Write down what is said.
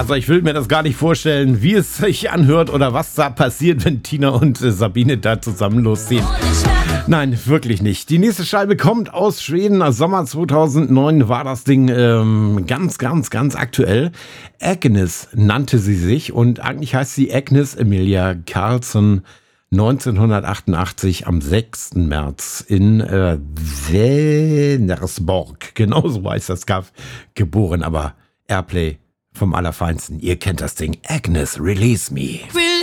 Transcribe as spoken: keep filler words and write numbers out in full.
Also ich will mir das gar nicht vorstellen, wie es sich anhört oder was da passiert, wenn Tina und äh, Sabine da zusammen losziehen. Nein, wirklich nicht. Die nächste Scheibe kommt aus Schweden. Sommer zweitausendneun war das Ding ähm, ganz, ganz, ganz aktuell. Agnes nannte sie sich und eigentlich heißt sie Agnes Emilia Karlsson. neunzehnhundertachtundachtzig am sechsten März in äh, Vänersborg. Genauso heißt das Kaff geboren, aber Airplay vom Allerfeinsten. Ihr kennt das Ding. Agnes, Release Me.